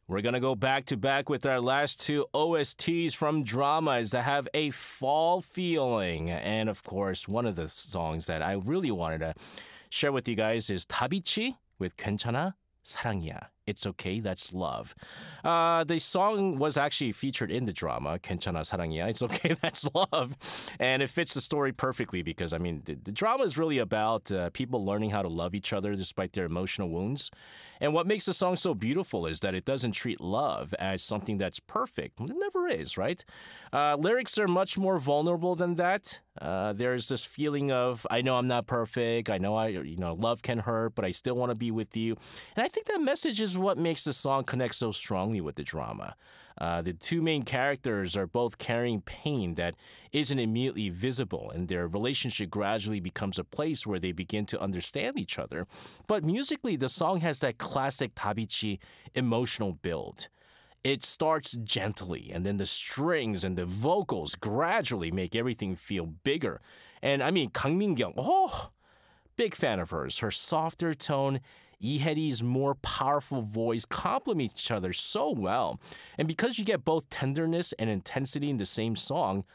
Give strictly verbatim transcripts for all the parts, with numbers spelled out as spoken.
We're going to go back to back with our last two O S Ts from dramas that have a fall feeling. And of course, one of the songs that I really wanted to share with you guys is 다비치 with 괜찮아 사랑이야. It's okay, that's love. Uh, the song was actually featured in the drama, 괜찮아 사랑이야. It's okay, that's love. And it fits the story perfectly because, I mean, the, the drama is really about uh, people learning how to love each other despite their emotional wounds. And what makes the song so beautiful is that it doesn't treat love as something that's perfect. It never is, right? Uh, lyrics are much more vulnerable than that. Uh, there's this feeling of, I know I'm not perfect. I know I, you know, love can hurt, but I still want to be with you. And I think that message is what makes the song connect so strongly with the drama. Uh, the two main characters are both carrying pain that isn't immediately visible, and their relationship gradually becomes a place where they begin to understand each other. But musically, the song has that classic 다비치 emotional build. It starts gently, and then the strings and the vocals gradually make everything feel bigger. And I mean, Kang Min-kyung, oh, big fan of hers. Her softer tone, Lee-haeri's more powerful voice complement each other so well. And because you get both tenderness and intensity in the same song,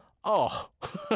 oh,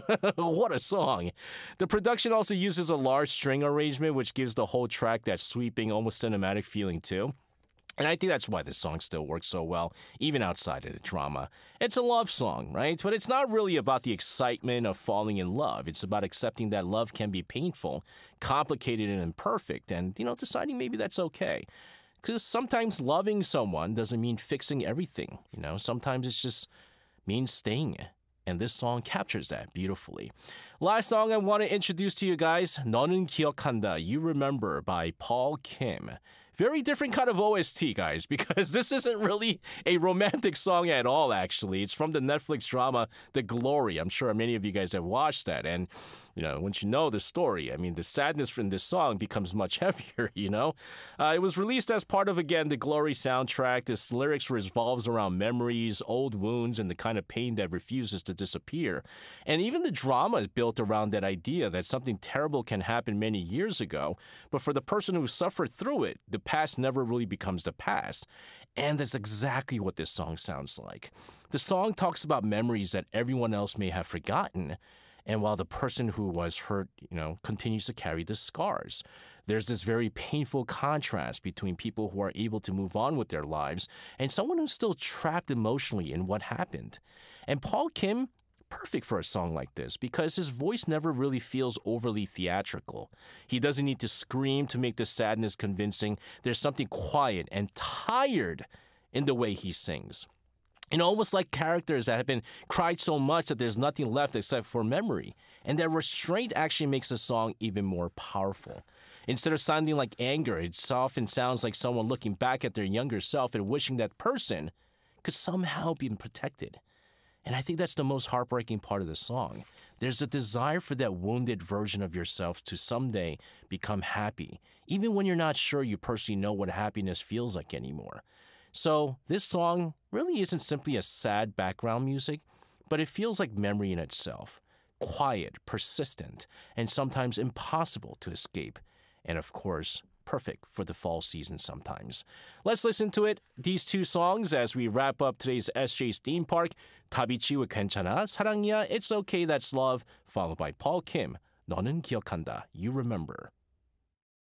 what a song. The production also uses a large string arrangement, which gives the whole track that sweeping, almost cinematic feeling too. And I think that's why this song still works so well, even outside of the drama. It's a love song, right? But it's not really about the excitement of falling in love. It's about accepting that love can be painful, complicated, and imperfect, and, you know, deciding maybe that's okay. Because sometimes loving someone doesn't mean fixing everything, you know? Sometimes it's just means staying. And this song captures that beautifully. Last song I want to introduce to you guys, 너는 기억한다, You Remember by Paul Kim. Very different kind of O S T, guys, because this isn't really a romantic song at all, actually. It's from the Netflix drama, The Glory. I'm sure many of you guys have watched that. And, you know, once you know the story, I mean, the sadness from this song becomes much heavier, you know? Uh, it was released as part of, again, the Glory soundtrack. This lyrics revolves around memories, old wounds, and the kind of pain that refuses to disappear. And even the drama is built around that idea that something terrible can happen many years ago, but for the person who suffered through it, the past never really becomes the past. And that's exactly what this song sounds like. The song talks about memories that everyone else may have forgotten, and while the person who was hurt, you know, continues to carry the scars. There's this very painful contrast between people who are able to move on with their lives and someone who's still trapped emotionally in what happened. And Paul Kim, perfect for a song like this because his voice never really feels overly theatrical. He doesn't need to scream to make the sadness convincing. There's something quiet and tired in the way he sings. And almost like characters that have been cried so much that there's nothing left except for memory. And that restraint actually makes the song even more powerful. Instead of sounding like anger, it often sounds like someone looking back at their younger self and wishing that person could somehow be protected. And I think that's the most heartbreaking part of the song. There's a desire for that wounded version of yourself to someday become happy, even when you're not sure you personally know what happiness feels like anymore. So this song really isn't simply a sad background music, but it feels like memory in itself. Quiet, persistent, and sometimes impossible to escape. And of course, perfect for the fall season sometimes. Let's listen to it, these two songs, as we wrap up today's S J's Theme Park. 다비치 with 괜찮아 사랑이야, It's okay, that's love, followed by Paul Kim, 너는 기억한다, You Remember.